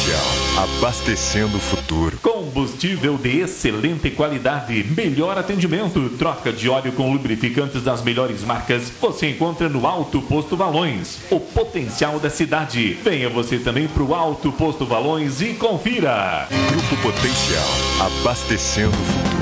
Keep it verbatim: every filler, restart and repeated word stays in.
Potencial, abastecendo o futuro. Combustível de excelente qualidade, melhor atendimento, troca de óleo com lubrificantes das melhores marcas, você encontra no Alto Posto Valões, o potencial da cidade. Venha você também para o Alto Posto Valões e confira. Grupo Potencial, abastecendo o futuro.